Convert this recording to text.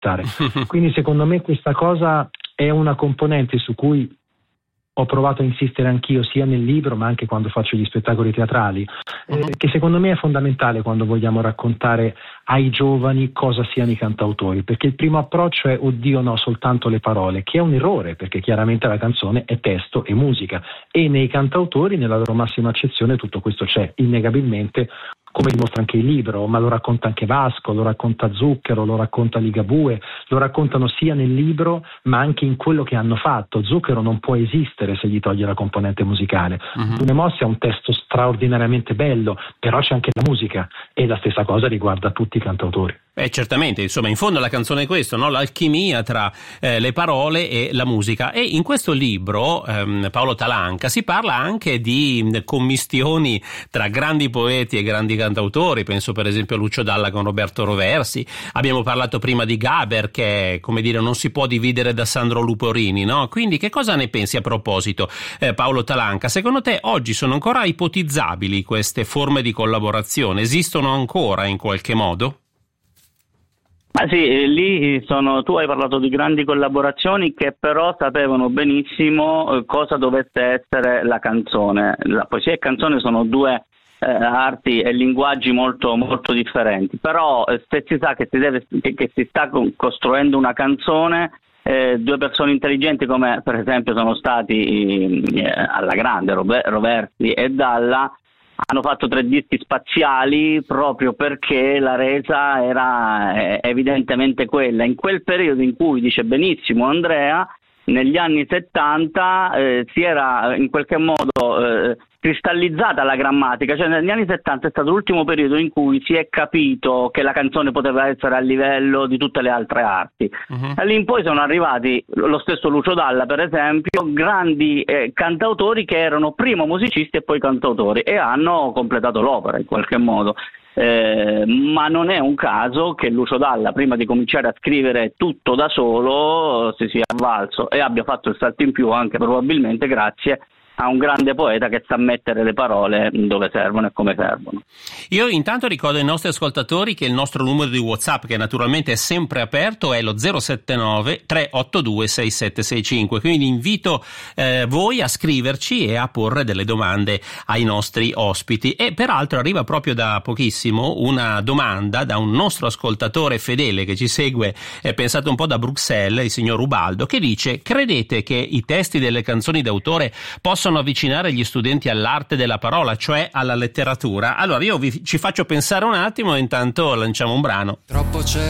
aspettare. Quindi secondo me questa cosa è una componente su cui ho provato a insistere anch'io, sia nel libro ma anche quando faccio gli spettacoli teatrali, che secondo me è fondamentale quando vogliamo raccontare ai giovani cosa siano i cantautori, perché il primo approccio è oddio no, soltanto le parole, che è un errore, perché chiaramente la canzone è testo e musica, e nei cantautori nella loro massima accezione tutto questo c'è innegabilmente, come dimostra anche il libro, ma lo racconta anche Vasco, lo racconta Zucchero, lo racconta Ligabue, lo raccontano sia nel libro ma anche in quello che hanno fatto. Zucchero non può esistere se gli toglie la componente musicale. Lune mosse ha un testo straordinariamente bello, però c'è anche la musica, e la stessa cosa riguarda tutti i cantautori. Certamente, insomma, in fondo la canzone è questo, no? L'alchimia tra le parole e la musica. E in questo libro, Paolo Talanca, si parla anche di commistioni tra grandi poeti e grandi cantautori. Penso per esempio a Lucio Dalla con Roberto Roversi. Abbiamo parlato prima di Gaber, che come dire non si può dividere da Sandro Luporini, no? Quindi che cosa ne pensi a proposito, Paolo Talanca? Secondo te oggi sono ancora ipotizzabili queste forme di collaborazione? Esistono ancora in qualche modo? Ma sì, lì tu hai parlato di grandi collaborazioni che però sapevano benissimo cosa dovesse essere la canzone. La poesia e canzone sono due arti e linguaggi molto, molto differenti, però se si sa che si sta costruendo una canzone, due persone intelligenti come per esempio sono stati alla grande Roversi e Dalla, hanno fatto 3 dischi spaziali proprio perché la resa era evidentemente quella. In quel periodo in cui, dice benissimo Andrea, negli anni 70 si era in qualche modo cristallizzata la grammatica, cioè negli anni 70 è stato l'ultimo periodo in cui si è capito che la canzone poteva essere a livello di tutte le altre arti. E lì in poi sono arrivati lo stesso Lucio Dalla per esempio, grandi cantautori che erano prima musicisti e poi cantautori e hanno completato l'opera in qualche modo. Ma non è un caso che Lucio Dalla, prima di cominciare a scrivere tutto da solo, si sia avvalso e abbia fatto il salto in più anche probabilmente grazie a un grande poeta che sa mettere le parole dove servono e come servono. Io intanto ricordo ai nostri ascoltatori che il nostro numero di WhatsApp, che naturalmente è sempre aperto, è lo 079 382 6765, quindi invito voi a scriverci e a porre delle domande ai nostri ospiti. E peraltro arriva proprio da pochissimo una domanda da un nostro ascoltatore fedele che ci segue, pensato un po' da Bruxelles, il signor Ubaldo, che dice: credete che i testi delle canzoni d'autore possono avvicinare gli studenti all'arte della parola, cioè alla letteratura? Allora io ci faccio pensare un attimo e intanto lanciamo un brano. Troppo c'è